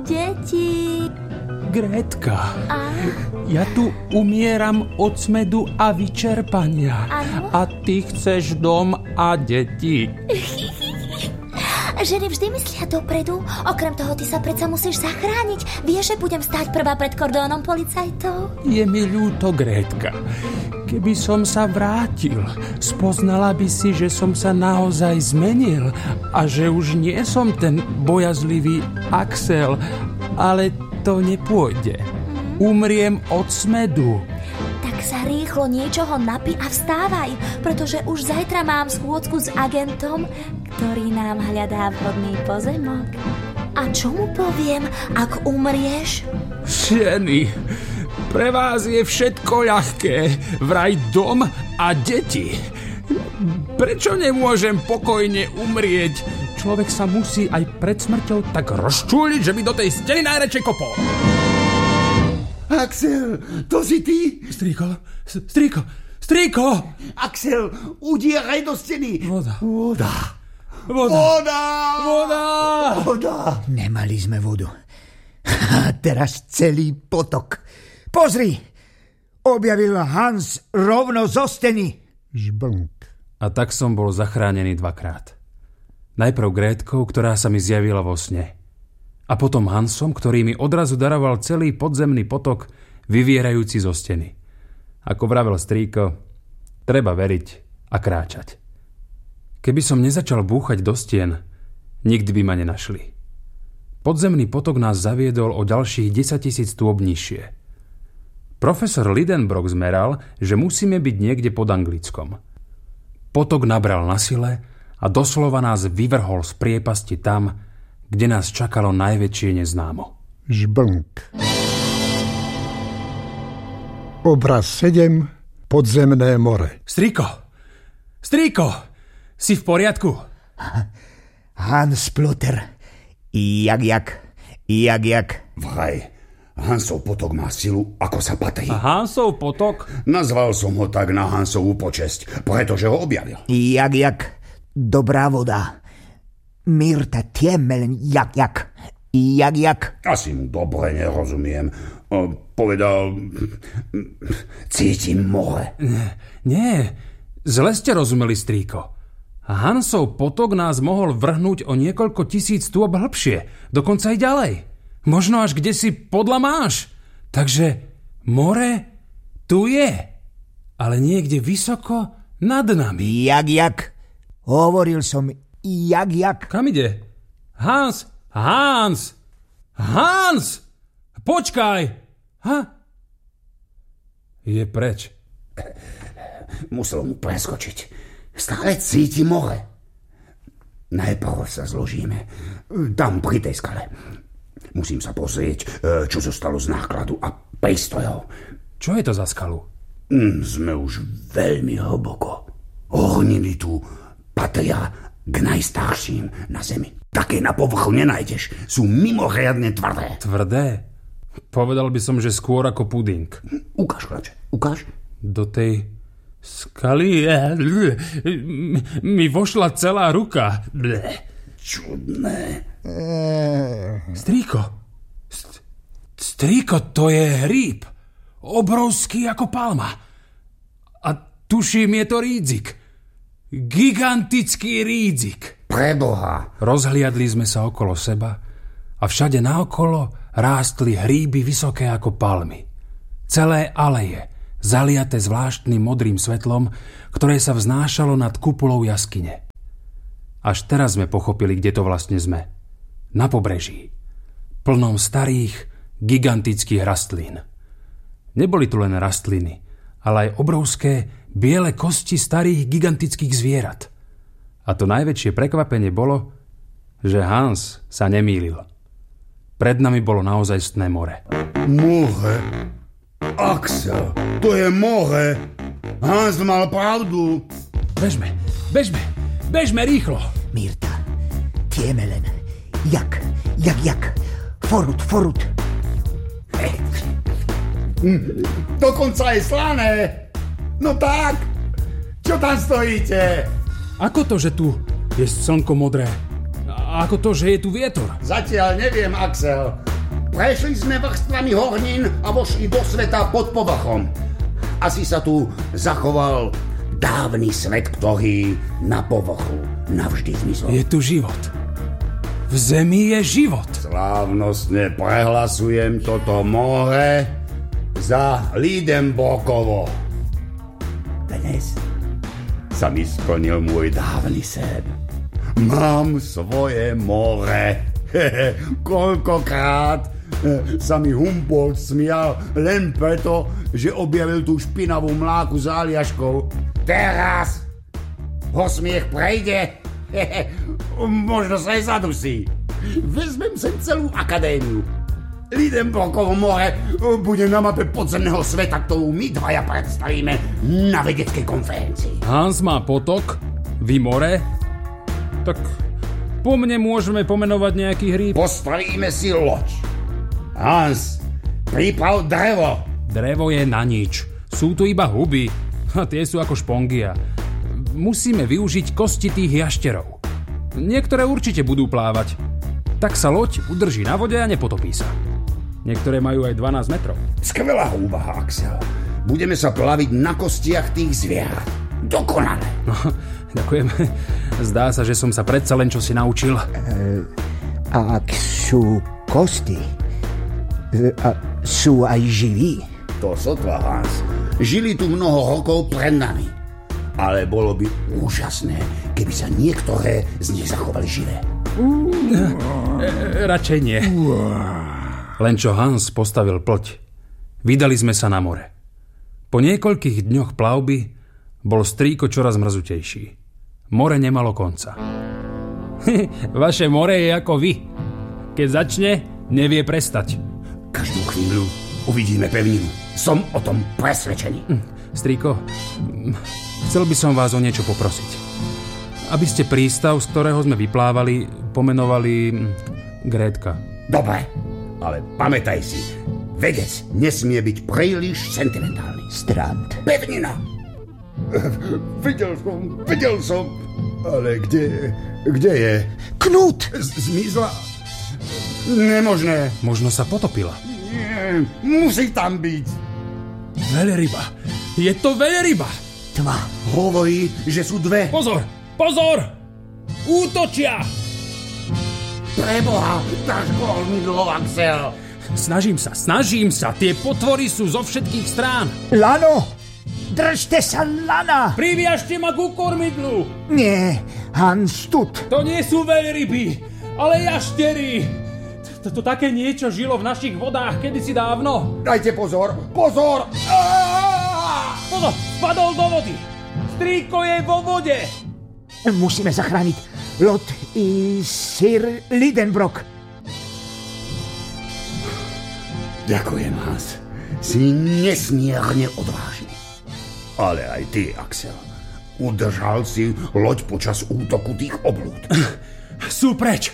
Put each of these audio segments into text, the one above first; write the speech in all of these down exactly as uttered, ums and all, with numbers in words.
deti. Grétka, A? ja tu umieram od smedu a vyčerpania. Áno? A ty chceš dom a deti. Ženy vždy myslia dopredu. Okrem toho, ty sa predsa musíš zachrániť. Vieš, že budem stáť prvá pred kordónom policajtov? Je mi ľúto, Grétka. Keby som sa vrátil, spoznala by si, že som sa naozaj zmenil a že už nie som ten bojazlivý Axel, ale to nepôjde. Umriem od smedu. Tak sa rýchlo niečoho napí a vstávaj, pretože už zajtra mám schôdzku s agentom, ktorý nám hľadá vhodný pozemok. A čo mu poviem, ak umrieš? Ženy, pre vás je všetko ľahké, vraj dom a deti. Prečo nemôžem pokojne umrieť? Človek sa musí aj pred smrťou tak rozčúliť, že by do tej steny najradšej kopol. Axel, to si ty? Strýko, strýko, strýko! Axel, udieraj do steny. Voda. Voda. Voda. Voda. Voda. Voda. Nemali sme vodu. A teraz celý potok. Pozri, objavil Hans rovno zo steny. Žblnk. A tak som bol zachránený dvakrát. Najprv Grétkou, ktorá sa mi zjavila vo sne. A potom Hansom, ktorý mi odrazu daroval celý podzemný potok, vyvierajúci zo steny. Ako vravel strýko, treba veriť a kráčať. Keby som nezačal búchať do stien, nikdy by ma nenašli. Podzemný potok nás zaviedol o ďalších desaťtisíc stôp nižšie. Profesor Lidenbrock zmeral, že musíme byť niekde pod Anglickom. Potok nabral na sile a doslova nás vyvrhol z priepasti tam, kde nás čakalo najväčšie neznámo. Žblnk. Obraz sedem. Podzemné more. Strýko! Strýko! Si v poriadku? Hans Plotter. Jak, jak. Jak, jak. Vraj, Hansov potok má silu, ako sa patrí. A Hansov potok? Nazval som ho tak na Hansovú počesť, pretože ho objavil. Jak, jak. Dobrá voda. Mirta Tiemelen, jak, jak. Jak, jak. Asi mu dobre nerozumiem. O, povedal... Cítim more. Nie, nie. Zle ste rozumeli, strýko. Hansov potok nás mohol vrhnúť o niekoľko tisíc stôp hlbšie. Dokonca aj ďalej. Možno až kde si podľa máš. Takže more tu je. Ale niekde vysoko nad nami. Jak, jak. Hovoril som... Jak, jak? Kam ide? Hans! Hans! Hans! Počkaj! Ha? Je preč. Musel mu preskočiť. Stále cíti more. Najprv sa zložíme. Tam pri tej skale. Musím sa pozrieť, čo zostalo z nákladu a prístrojov. Čo je to za skalu? Mm, sme už veľmi hlboko. Horniny tu patria k najstarším na zemi. Také na povrchu nenájdeš. Sú mimoriadne tvrdé. Tvrdé? Povedal by som, že skôr ako puding. Ukáž, chlapče, ukáž. Do tej skaly mi vošla celá ruka. Čudné. Strýko. St- strýko, to je hríb. Obrovský ako palma. A tuším, je to rídzik. Gigantický rídzik. Preboha. Rozhliadli sme sa okolo seba a všade naokolo rástli hríby vysoké ako palmy. Celé aleje, zaliate zvláštnym modrým svetlom, ktoré sa vznášalo nad kupolou jaskyne. Až teraz sme pochopili, kde to vlastne sme. Na pobreží. Plnom starých, gigantických rastlín. Neboli tu len rastliny, ale aj obrovské biele kosti starých gigantických zvierat. A to najväčšie prekvapenie bolo, že Hans sa nemýlil. Pred nami bolo naozajstné more. More? Axel, to je more. Hans mal pravdu. Bežme, bežme, bežme rýchlo. Mirta, Tiemelen, jak, jak, jak. Forut, forut. Dokonca je slané. No tak, čo tam stojíte? Ako to, že tu je slnko modré? A ako to, že je tu vietor? Zatiaľ neviem, Axel, Prešli sme vrstvami hornín a vošli do sveta pod povrchom. Asi sa tu zachoval dávny svet, ktorý na povrchu navždy zmizol. Je tu život. V zemi je život. Slávnostne prehlasujem toto more za Lidenbrokovo. Dnes sa mi splnil môj dávny sen. Mám svoje more. Hehe, koľkokrát sa mi Humboldt smial len preto, že objavil tú špinavú mláku s Aliaškou. Teraz ho smiech prejde. Hehe, možno sa aj zadusí. Vezmem sem celú akadémiu. Lidenbrokovo more bude na mape podzemného sveta, ktorú my dvaja predstavíme na vedeckej konferencii. Hans má potok, vy more. Tak po mne môžeme pomenovať nejaký hríb. Postavíme si loď. Hans, priprav drevo. Drevo je na nič. Sú tu iba huby. A tie sú ako špongia. Musíme využiť kosti tých jašterov. Niektoré určite budú plávať. Tak sa loď udrží na vode a nepotopí sa. Niektoré majú aj dvanásť metrov. Skvelá úvaha, Axel. Budeme sa plaviť na kostiach tých zvierat. Dokonale. No, ďakujem. Zdá sa, že som sa predsa len čosi naučil. E, ak sú kosti, e, a sú aj živí? To sotva, Hans. Žili tu mnoho rokov pred nami. Ale bolo by úžasné, keby sa niektoré z nich zachovali živé. Uh, e, radšej nie. Len čo Hans postavil ploť, vydali sme sa na more. Po niekoľkých dňoch plavby bol strýko čoraz mrzutejší. More nemalo konca. Vaše more je ako vy. Keď začne, nevie prestať. Každú chvíľu uvidíme pevninu. Som o tom presvedčený. Strýko, chcel by som vás o niečo poprosiť. Aby ste prístav, z ktorého sme vyplávali, pomenovali Grétka. Dobre. Ale pamätaj si, vedec nesmie byť príliš sentimentálny. Strand. Pevnina. Videl som, videl som. Ale kde, kde je? Knut! Zmizla? Nemožné. Možno sa potopila. Nie, musí tam byť. Veľryba. Je to veľryba. Tma. Hovorí, že sú dve. Pozor, pozor! Útočia! Preboha, dáš kormidlo, Axel. Snažím sa, snažím sa. Tie potvory sú zo všetkých strán. Lano! Držte sa, lana! Priviažte ma ku kormidlu. Nie, Hans, tut. To nie sú veľryby, ale jaštery. To také niečo žilo v našich vodách kedysi dávno. Dajte pozor, pozor! Pozor, spadol do vody. Strýko je vo vode. Musíme zachrániť Lot i Sir Lidenbrok. Ďakujem, Hans. Si nesmierne odvážny. Ale aj ty, Axel. Udržal si loď počas útoku tých oblúd. Sú preč.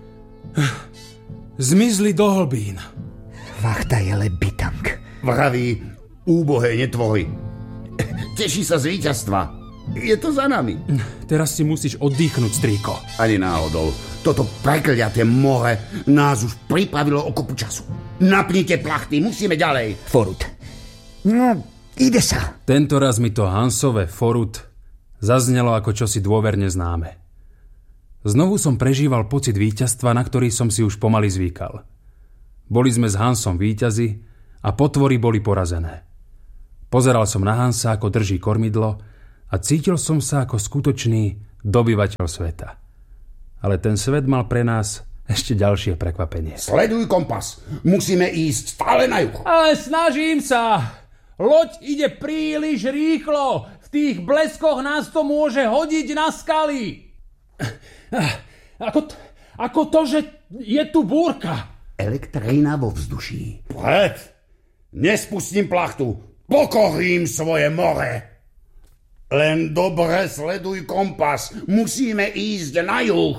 Zmizli do hlbín. Vachta je lebitank. Vraví úbohé netvory. Teší sa z víťazstva. Je to za nami. Teraz si musíš oddychnúť, strýko. Ani náhodou. Toto prekliaté more nás už pripravilo o kopu času. Napnite plachty, musíme ďalej. Forut. No, ide sa. Tento raz mi to Hansové forut zaznelo ako čosi dôverne známe. Znovu som prežíval pocit víťazstva, na ktorý som si už pomaly zvykal. Boli sme s Hansom víťazi a potvory boli porazené. Pozeral som na Hansa, ako drží kormidlo, a cítil som sa ako skutočný dobyvateľ sveta. Ale ten svet mal pre nás ešte ďalšie prekvapenie. Sleduj kompas. Musíme ísť stále na juh. Ale snažím sa. Loď ide príliš rýchlo. V tých bleskoch nás to môže hodiť na skaly. Ako, t- ako to, že je tu búrka. Elektrína vo vzduší. Pred. Nespustím plachtu. Pokorím svoje more. Len dobre sleduj kompas. Musíme ísť na juh.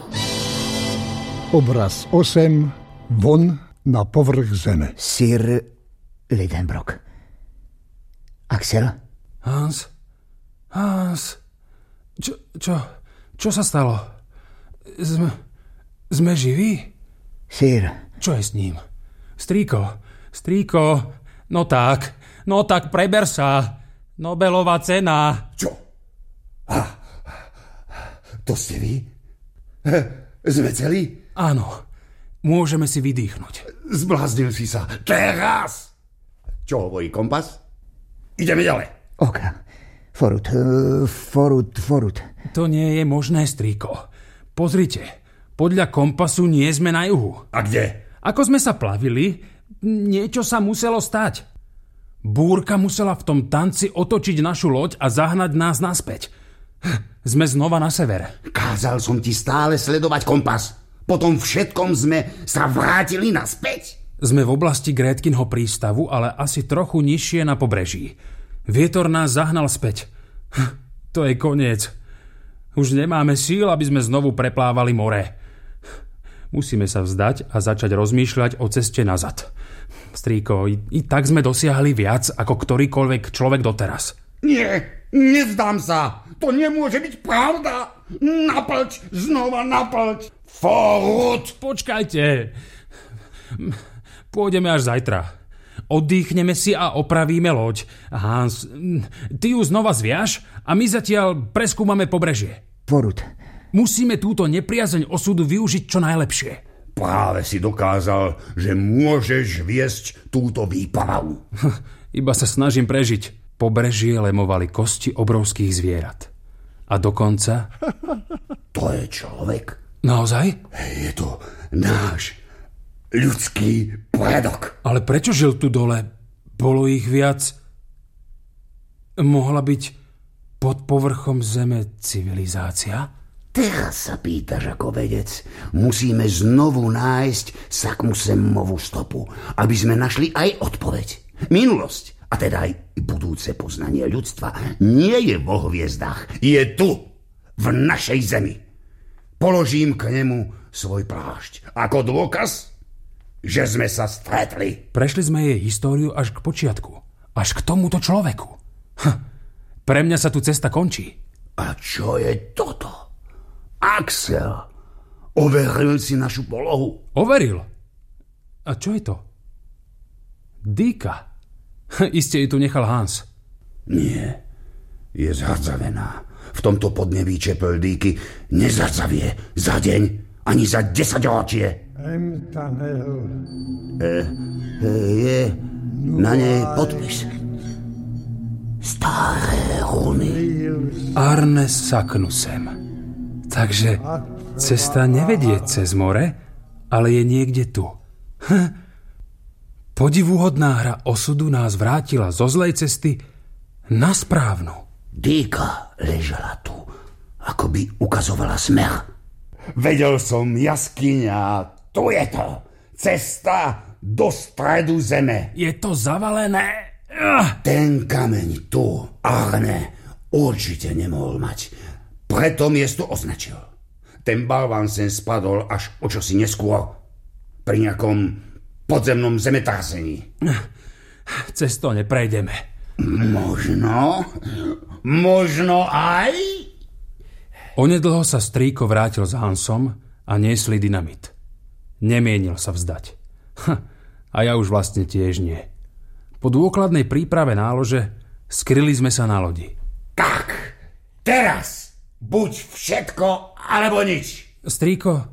Obraz osem. Von na povrch zeme. Sir Lidenbrok. Axel? Hans? Hans? Čo, čo, čo sa stalo? Sme, sme živí? Sir. Čo je s ním? Strýko, strýko, no tak, no tak preber sa. Nobelová cena. Čo? Ah, to ste vy? Sme celí? Áno, môžeme si vydýchnuť. Zbláznil si sa. Teraz! Čo hovorí kompas? Ideme ďalej. Oka. Forut, uh, forut, forut. To nie je možné, strýko. Pozrite, podľa kompasu nie sme na juhu. A kde? Ako sme sa plavili, niečo sa muselo stať. Búrka musela v tom tanci otočiť našu loď a zahnať nás naspäť. Sme znova na severe. Kázal som ti stále sledovať kompas. Potom všetkom sme sa vrátili naspäť. Sme v oblasti Grétkinho prístavu, ale asi trochu nižšie na pobreží. Vietor nás zahnal späť. To je koniec. Už nemáme síl, aby sme znovu preplávali more. Musíme sa vzdať a začať rozmýšľať o ceste nazad. Strýko, i, i tak sme dosiahli viac ako ktorýkoľvek človek doteraz. Nie, nevzdám sa. To nemôže byť pravda. Naplť, znova naplť. Forut! Počkajte. Pôjdeme až zajtra. Oddychneme si a opravíme loď. Hans, ty ju znova zviaž a my zatiaľ preskúmame pobrežie. Forut. Musíme túto nepriazeň osudu využiť čo najlepšie. Práve si dokázal, že môžeš viesť túto výpravu. Iba sa snažím prežiť. Pobrežie lemovali kosti obrovských zvierat. A dokonca... To je človek. Naozaj? Je to náš ľudský predok. Ale prečo žil tu dole? Bolo ich viac? Mohla byť pod povrchom zeme civilizácia? Teraz sa pýtaš ako vedec. Musíme znovu nájsť Sakmusemovú stopu, aby sme našli aj odpoveď. Minulosť, a teda aj budúce poznanie ľudstva, nie je vo hviezdách. Je tu, v našej zemi. Položím k nemu svoj plášť. Ako dôkaz, že sme sa stretli. Prešli sme jej históriu až k počiatku. Až k tomuto človeku. Hm. Pre mňa sa tu cesta končí. A čo je toto? Axel, overil si našu polohu? Overil? A čo je to? Dýka. Iste ju tu nechal Hans. Nie, je zhrdzavená. V tomto podneví čepel dýky nezhrdzavie za deň ani za desaťročie. E, e, je na nej podpis. Staré runy. Arne Saknussemm. Takže cesta nevedie cez more, ale je niekde tu. Hm. Podivuhodná hra osudu nás vrátila zo zlej cesty na správnu. Dýka ležala tu, ako by ukazovala smer. Vedel som, jaskyňa, tu je to. Cesta do stredu zeme. Je to zavalené. Ten kameň tu, Arne, určite nemohol mať. Preto miesto označil. Ten balván sem spadol až o čosi neskôr. Pri nejakom podzemnom zemetrasení. Cez to neprejdeme. Možno. Možno aj. Onedlho sa strýko vrátil s Hansom a niesli dynamit. Nemienil sa vzdať. A ja už vlastne tiež nie. Po dôkladnej príprave nálože skryli sme sa na lodi. Tak, teraz buď všetko, alebo nič. Strýko,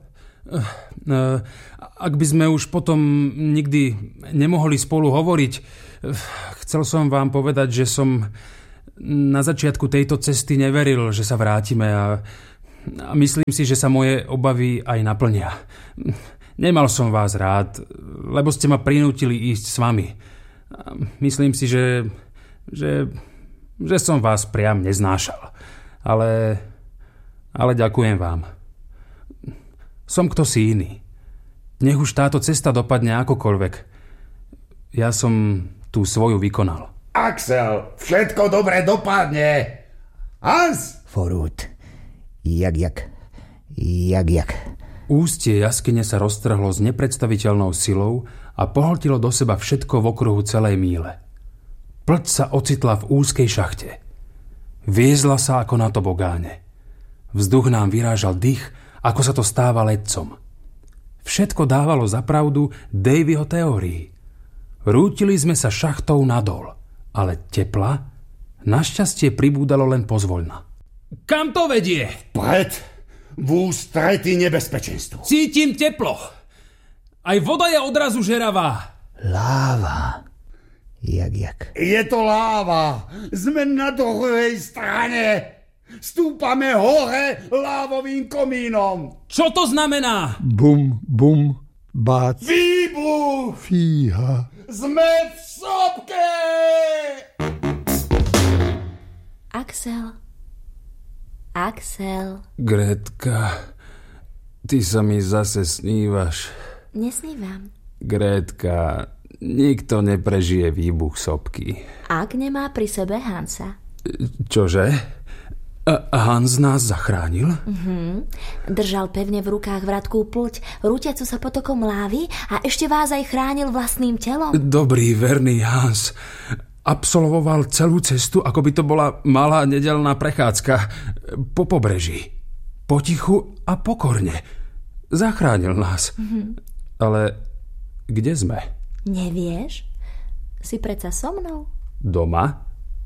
ak by sme už potom nikdy nemohli spolu hovoriť, chcel som vám povedať, že som na začiatku tejto cesty neveril, že sa vrátime a, a myslím si, že sa moje obavy aj naplnia. Nemal som vás rád, lebo ste ma prinútili ísť s vami. Myslím si, že, že, že som vás priam neznášal. Ale... Ale ďakujem vám. Som kto si iný. Nech už táto cesta dopadne akokoľvek. Ja som tú svoju vykonal. Axel, všetko dobre dopadne. Hans! Forut. Jak, jak. Jak, jak. Ústie jaskyne sa roztrhlo s nepredstaviteľnou silou a pohltilo do seba všetko v okruhu celej míle. Plť sa ocitla v úzkej šachte. Viezla sa ako na tobogáne. Vzduch nám vyrážal dých, ako sa to stáva letcom. Všetko dávalo za pravdu Davyho teórii. Rútili sme sa šachtou nadol, ale tepla našťastie pribúdalo len pozvoľna. Kam to vedie? Pred, v ústretí nebezpečenstvu. Cítim teplo. Aj voda je odrazu žeravá. Láva. Jak, jak. Je to láva. Sme na druhej strane. Stúpame hore lávovým komínom. Čo to znamená? Bum, bum, bác. Výbuch! Fíha. Sme v sopke! Axel. Axel. Grétka, ty sa mi zase snívaš. Nesnívam. Grétka, nikto neprežije výbuch sopky. Ak nemá pri sebe Hansa. Čože? A Hans nás zachránil? Uh-huh. Držal pevne v rukách vratkú pľuť, rútiacu sa potokom lávy a ešte vás aj chránil vlastným telom. Dobrý, verný Hans. Absolvoval celú cestu, ako by to bola malá nedeľná prechádzka po pobreží. Potichu a pokorne. Zachránil nás. Uh-huh. Ale kde sme? Nevieš? Si predsa so mnou? Doma?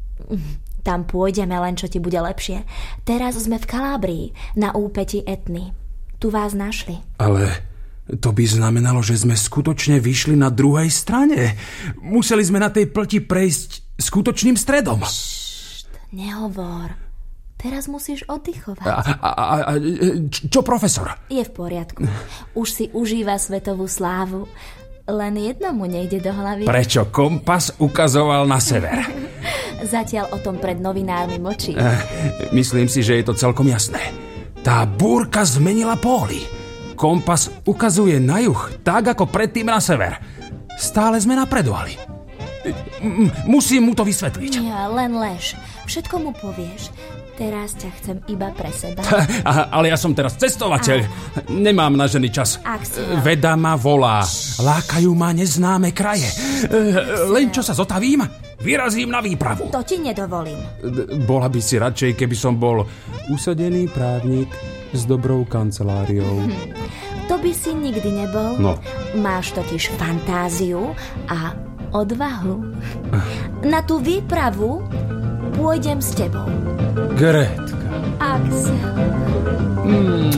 Tam pôjdeme, len čo ti bude lepšie. Teraz sme v Kalábrii, na úpeti Etny. Tu vás našli. Ale to by znamenalo, že sme skutočne vyšli na druhej strane. Museli sme na tej plti prejsť skutočným stredom. Ššt, nehovor. Teraz musíš oddychovať. A, a, a, a čo profesor? Je v poriadku. Už si užíva svetovú slávu. Len jednomu nejde do hlavy. Prečo kompas ukazoval na sever? Zatiaľ o tom pred novinármi mlčí. Eh, myslím si, že je to celkom jasné. Tá búrka zmenila póly. Kompas ukazuje na juh, tak ako predtým na sever. Stále sme napredovali. M- musím mu to vysvetliť. Nie, len lež. Všetko mu povieš. Teraz ťa chcem iba pre seba. Ale ja som teraz cestovateľ. Nemám na ženy čas. Axel. Veda ma volá. Lákajú ma neznáme kraje. Len čo sa zotavím, vyrazím na výpravu. To ti nedovolím. Bola by si radšej, keby som bol usadený právnik s dobrou kanceláriou. Hm. To by si nikdy nebol. No. Máš totiž fantáziu a odvahu. Na tú výpravu pôjdem s tebou. Grétka. Axel. Mm.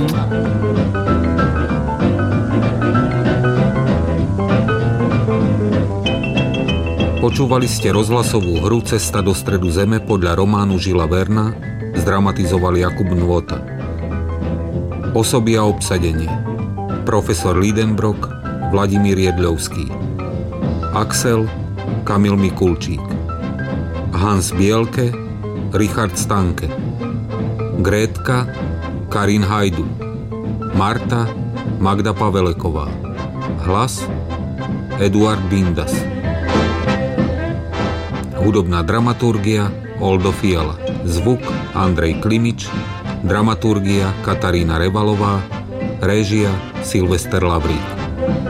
Počúvali ste rozhlasovú hru Cesta do stredu zeme podľa románu Žila Verna, zdramatizovali Jakub Nôta. Osoby a obsadenie: profesor Lidenbrock, Vladimír Jedľovský, Axel, Kamil Mikulčík, Hans Bielke, Richard Stanke, Grétka, Karin Hajdu, Marta, Magda Paveleková, hlas Eduard Bindas, hudobná dramaturgia Oldo Fiala, zvuk Andrej Klimič, dramaturgia Katarína Revalová, réžia Silvester Lavrík.